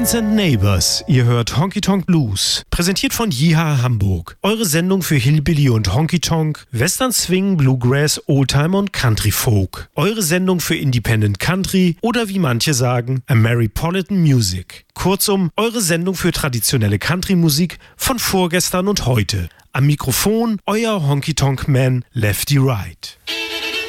Friends and Neighbors, ihr hört Honky Tonk Blues, präsentiert von Yeehaw Hamburg. Eure Sendung für Hillbilly und Honky Tonk, Western Swing, Bluegrass, Oldtime und Country Folk. Eure Sendung für Independent Country oder wie manche sagen, Ameripolitan Music. Kurzum, eure Sendung für traditionelle Country-Musik von vorgestern und heute. Am Mikrofon euer Honky Tonk Man Lefty Right.